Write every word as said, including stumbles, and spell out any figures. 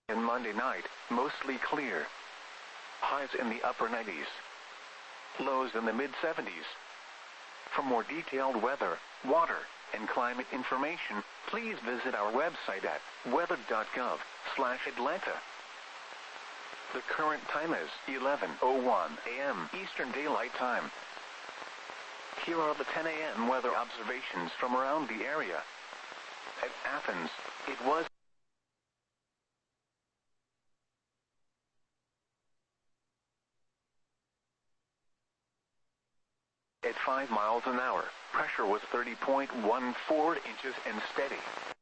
and Monday night, mostly clear. Highs in the upper nineties. Lows in the mid seventies. For more detailed weather, water, and climate information, please visit our website at weather dot gov slash Atlanta. The current time is eleven oh one a m Eastern Daylight Time. Here are the ten a m weather observations from around the area. At Athens, it was at five miles an hour. Pressure was thirty point one four inches and steady.